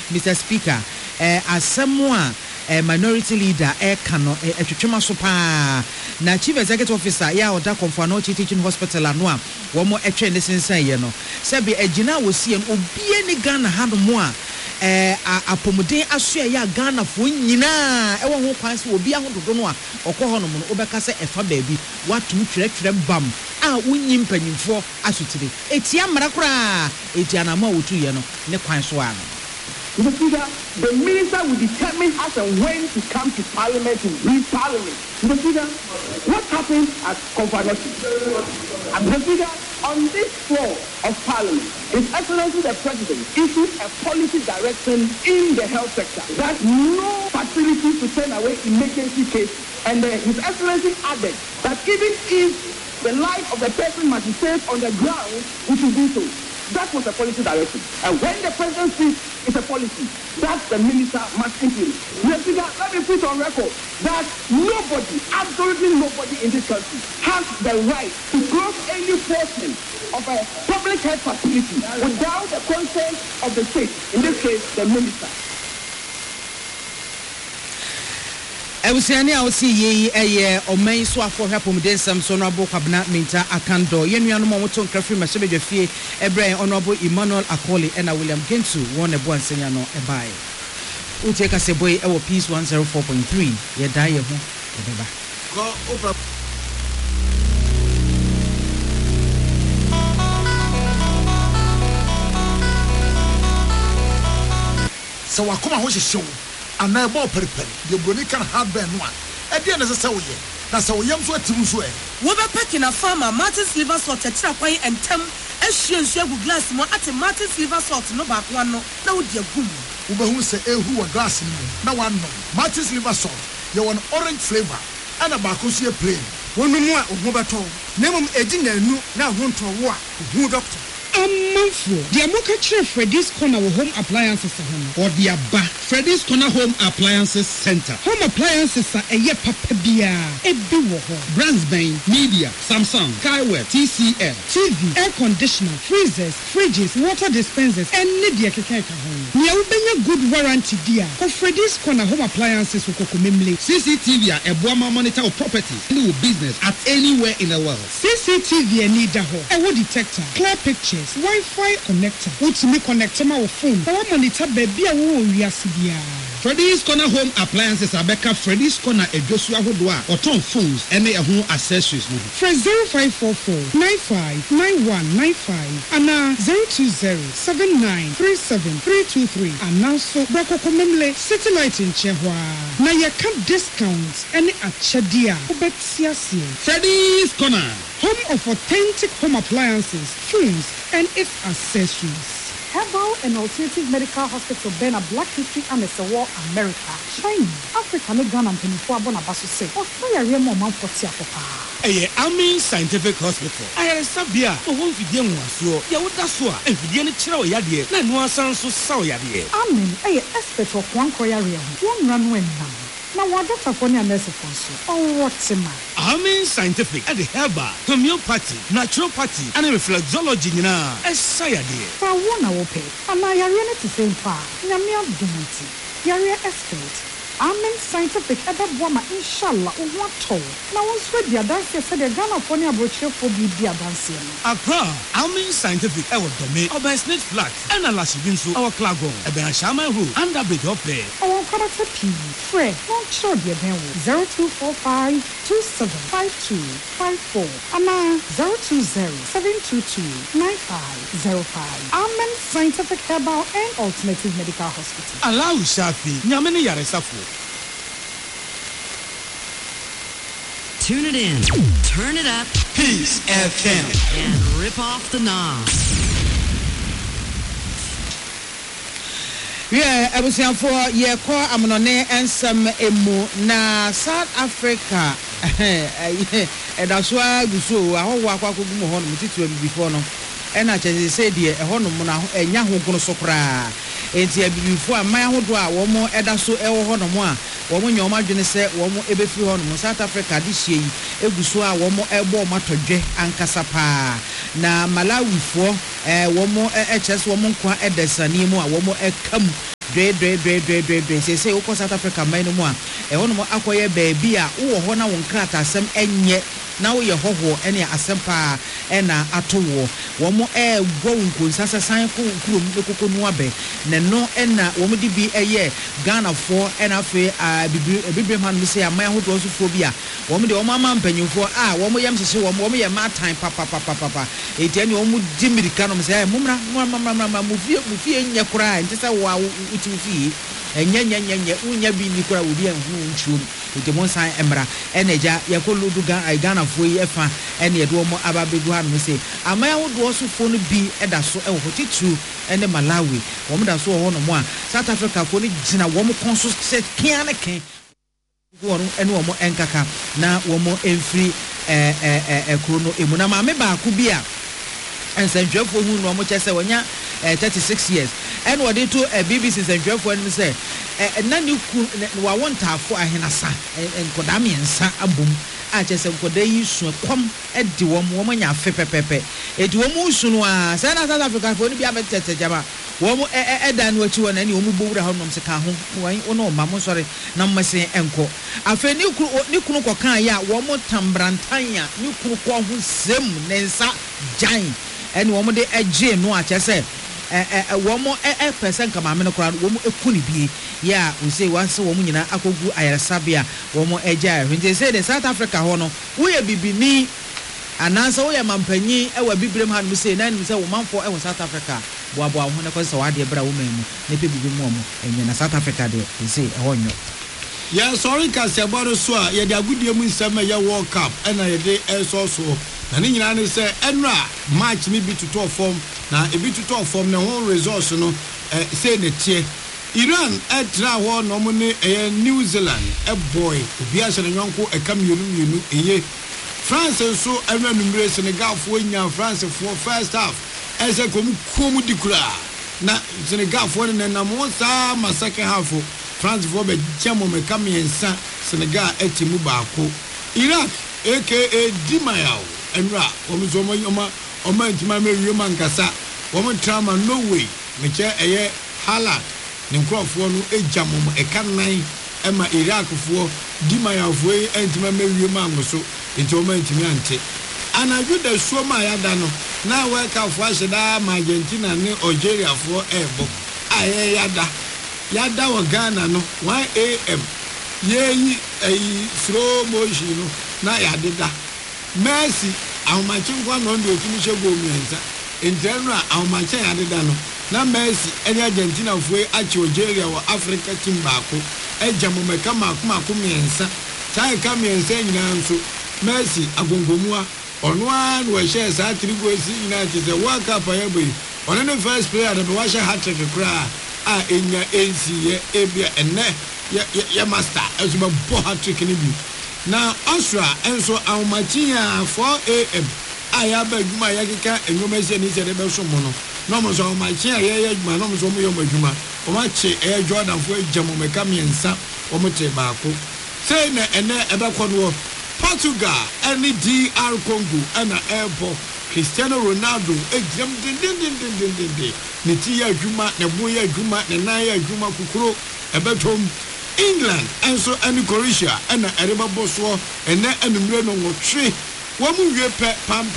Mr. Speaker, asɛm a minority leader kano etwetwema so pa na chief executive officer ya oda Komfo teaching hospital ano a wo mo etwe ne sensan ye no se be agina wosie no obie ni Ghana ha no mo a apomuden aso ya Ghana fo nyina wo ho kwan se obi ahododo no a okọ ho no mo obeka se efa baabi watum twerɛtwerɛ bam a wonyi mpanyimfo asotire etia mmara kora etia na ma wotu ye no ne kwan so ano. The minister will determine as and when to come to parliament to brief parliament. What happened at Komfo? And on this floor of parliament, His Excellency the President issued a policy direction in the health sector that no facility to send away emergency cases. And His Excellency added that even if the life of the person must be saved on the ground, we should do so. That was a policy direction. And when the president speaks, it's a policy that the minister must implement. Let me put on record that nobody, absolutely nobody in this country has the right to close any portion of a public health facility without the consent of the state, in this case, the minister. Ewusiani a osi ye omen so afo hwapom den sam so no abokabna minta akando yenuanu mo to nkrafri masebedwe fie ebre honorable Emmanuel Akoli and William Gentu won ebo ansenya no ebae uteka seboy ewo peace 104.3 ye dai ye ho ebeba go over so wakoma ho hyehyɛ and I bought prepare. The Bronican have been one. At the end of the Sawi, that's how young sweat to swear. We're packing a farmer, Martin's liver salt, a trapway, and tem, as she and share with glass more at a Martin's liver salt, no back one, no, dear boom. Who say, who are glass in you? No one know. Martin's liver salt, you're an orange flavor, and a bacosia plain. One more of Mobato. Name a dinner, no, now won't to what? Who doctor? Manfo, the Amoka Freddy's Corner Home Appliances or the Abba Freddy's Corner Home Appliances Center. Home appliances are a yepa pebia, a biwo, Bransbane, Media, Samsung, Kaiware, TCL, TV, air conditioner, freezers, fridges, water dispensers, and Nidia Kaka home. Nia ubenya good warranty dear. For Freddy's Corner Home Appliances Ukokumimli. CCTV a Boama monitor of properties, new business at anywhere in the world. CCTV and Nidaho, a wood detector, clear pictures. Wi-Fi connector. What's me connect my phone? I want monitor baby. I want to Freddy's Corner Home Appliances are back up Freddy's Corner a Joshua Hodwa or Tom phones and their home accessories. For 0544 959195 and 02079373323 and now so Brako Komemle Satellite in Chehwa. Now you can discounts any at Chadia. Freddy's Corner, home of authentic home appliances, phones, and its accessories. Herbal and Alternative Medical Hospital, Bena Black History and the War America, China, Africa, Ghana, and Penifua Bonabasu say, Australia, Mom for Tiapopa. Amin Scientific Hospital. I had a Sabia, who won't be young ones, Yawasua, and Vidiana Chiro Yadi, Nanua Sansu Sawyadi. Amin, expert of one Korea, one runway now. Now, what Dr. Fonia Nurse Fonso? Oh, what's a man? Amin Scientific at the Herbal, Homeopathy, Naturopathy, and Reflexology, a Sayadi. For 1 hour pay, and I are ready to say, Namia Dumanti, Yaria Expert. Amen Scientific at the Boma, inshallah, what told. Now, once with the dance, said the Ghana Fonia brochure for the dancing. Accra, Amin Scientific, our domain, our Snake Flat, and a Lashivinsu, our Clago, a Benshama Road, and a bit of pay. Our character P. Fred, not sure the 0245 275254 and 020-722-9505. Amen Scientific Herbal and Alternative Medical Hospital. Allow Shafi, Yamini Yaresafu. Tune it in, turn it up, Peace FM, and rip off the knob. Yeah, I was here for your core amonone and some emu na South Africa. And that's why we saw a whole walk of Mohon before no. And I just said, dear, a honor and Yahoo Gonosopra. It's here before my hodwa, one more Edaso El Honomoa, one more your margin said, one more Ebefu on South Africa this year, Ebusua, one more elbow matoje and Casapa. Na Malawi for one more HS, one more Edesanimo, one more come dwe say wo South Africa man no mu a ɛho no mo akɔyɛ baabi a wo ho na wo nkrata asɛm enye na wo ye hoho ene asɛm pa ɛna atowo wo mo gwo nkonsa sasan ko kurom ekoko no abe ne no ɛna wo mo di bi ɛyɛ Ghana for ɛna fe bibire man mi say amaya hodo so fo bi a wo mo de wo ma mpanyimfo a wo mo yam hyehyɛ wo mo ye matan papa eti ene wo mo di mirika no me say mumra mu fie nye kura enti say wo uti fie enye unya bi ni kura obi anhu nchuom eti mo san emra eneja yakoludu Ghana fo yi efa ene yedo mo ababegu ha no say amaya hodo so fo no bi eda so e wo hotitu ene Malawi wo mo da so ho no mo a South Africa fo ni gina wo mo konso set kiane ken wo no ene wo mo enkaka na wo mo emfiri kuro no emu na ma me ba ku bi a ensentwefo hu no mo chese wonya 36 years and what they to BBC ensentwefo and say na ni ku wa wontafo ahenasa enkodam yensa abom a chese nkoda yi su kwam edi wo mo nya fe pepepe edi wo mo su no a say na South Africa fo ni bia betete jama wo mo eda no achi wona ni wo mo bowura ho nom se ka ho wo no ma mo sori na mmese enko afa ni kunu kokan ya wo mo tambrantan ya ni kunu ko ho sem nensa jan ene wo mo de agye no a chese wo mo person kama me no kora wo mo ekuni bie ya we say once wo mo nyina akogu ayaresabia wo mo agya hwente say the South Africa ho no wo ye bibini anansa wo ye mampanyi e wa bibrem ha no say na ni say wo manfo e wo South Africa boabo ho ne ko say wa de bra wo mamu ne pe bibi mu enye na South Africa de say e ho nyo ya sorry ka se boro so a ye de agudie mu nsem ye World Cup na ye de so na ni nyina ne say enra match ni bi to form na e bi to form na ho results no say ne tie Iran etra ho no mo ne New Zealand boy obi a se ne nyonko kam yenu eye France so enra numere Senegal fo nya France for first half ese komu dikura na Senegal fo ne na mo sa ma second half France for be jamo me kam yensa Senegal etimu baako Iraq aka Dimayao enra oma ntima me wiema nkasa wo trama Norway me che eye Haaland ne nkrofo no ejamo ekanan ema Iraq fo Dimayao fo entima me wiema ngoso enti oma ntimi ante anaju da suoma yada no na weka fo aheda ma Argentina ne Algeria fo ebo aye yada wa Ghana no 1 am yeyi slow motion no na yadeda Messi ahomachinkwa no ndo otumi shego omiensa entenu a ahomachen yadeda no na Messi ene Argentina fo achi Algeria wa Africa team baako ejamo meka makoma miensa sai ka miensa nyina nso Messi agongomua ono an we share sa trigosi United the World Cup ayeboyi ono ne first player that was a hat-trick kra a enya NCA ebia enne ya master ezuba bo hat-trick ni bi na Austria enso awmachia 4 am aya ba djuma ya keka enwoma se ni se de be so mo no mo so awmachia ya djuma no mo so mo yo madjuma o ma che Jordan fo ejamo meka miensa o mo che baako sei na ene ebe kono Portugal any DR Congo ana airport Cristiano Ronaldo ejam din ne ti ya djuma ne bo ya djuma ne na ya djuma kukuro ebetom England enso any Croatia ana ereba boso ene anumre no wotwe wo mu wie pe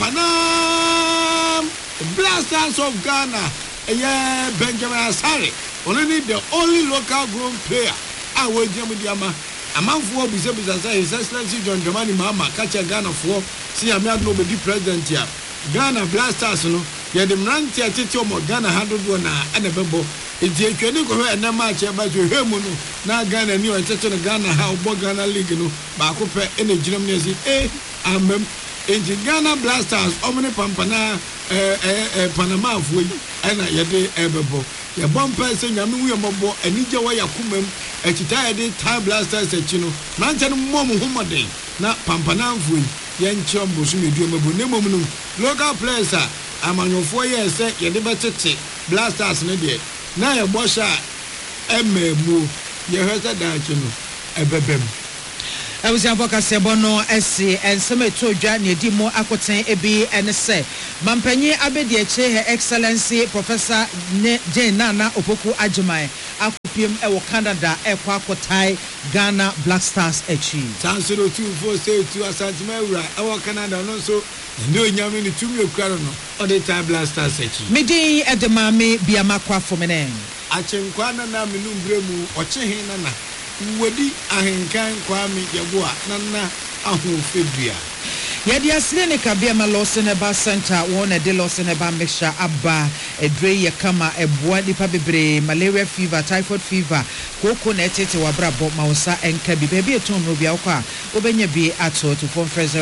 pampanam Blasters of Ghana Benjamin Asare only the only local grown player awo jam diama amanfo bisa say His Excellency John Dramani Mahama kacha Ghana for see am no be president here Ghana Blasters no ye dem ranti atete o Ghana hadodo na anebebo enti etwani ko hwe na match e ba so hwemu no na Ghana ni o tete no Ghana ha obo Ghana league no ba ko pe ene giram ne si amem enti Ghana Blasters omne pampana Panama fuyi ana ye de ebebo ye bompa se nyame wu ye mobo anije wa yakumam ekita ye de Thai Blasters ekino na nche no mom homoden na pampana fuyi ye nche mbosu medu mebo ne mom no local players a amanyofo ye se ye de betete Blasters ne de na ye bosha ememu ye hwesa da ekino ebebem Abusiafo kasebo no esi ensem etodwa na edi mo akoten ebi ene se mampanyi abedi eche Her Excellency Professor Jane Nana Opoku Agyemang akopiem ewo Canada ekwa akotai Ghana Black Stars echi. Sansoro 2472 Asantuma Ewura ewo Canada no so ndo nyame ni tumi okura no ode tai Black Stars echi. Midi edemame biamakwa fomene. Achenkwa na menumbremu ochehin nana. Wodi ahenkan Kwame Yeboa nana ahofedua. Yadi asile ne kabia ma Lawson Eba Center won de Lawson Eba mixture aba edre ye kama eboa nipa bebre malaria fever typhoid fever koko na etete wabrabo mausa enka bi bebe eton no bia kwa obenya bi ato to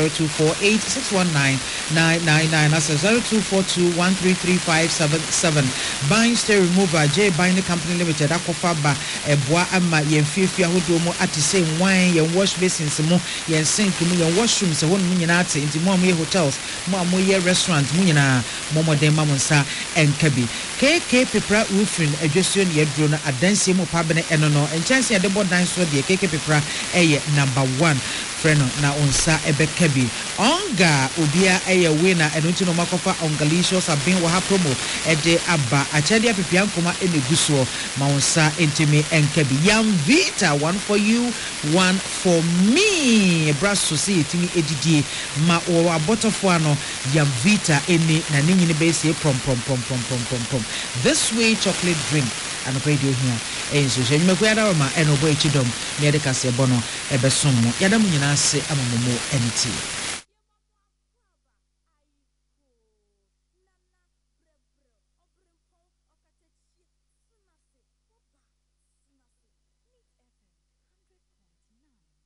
0248619999 as 0242133577 buying stay remover J Buying Company Limited akofa ba eboa ama ye mfiefi ahodo mo atise wine ye wash basins mo ye sink mo ye washroom se won nyina inti mo amoye hotels mo amoye restaurants mo nyina mo modern mamonsa enkabi KK Pepra Roofing adwesuo ne yadro na adansie mo pabene eno no enchanse ya debo dan so de KK Pepra eye number 1 freno na onsa ebekabi onga obia eye winner eno nti no makofa ongalicious abin wa ha promo ede aba achade apipiankoma eneguso ma onsa entimi enkabi yam vita, one for you, one for me. Brass society ni edidie ma o abotofo ano yam vita eni na ninyi ne be say pom. This way chocolate drink and radio here enso je me kwada ma eno boy chidom me de kase bono ebe som mo yada mu nyina se amamomo enti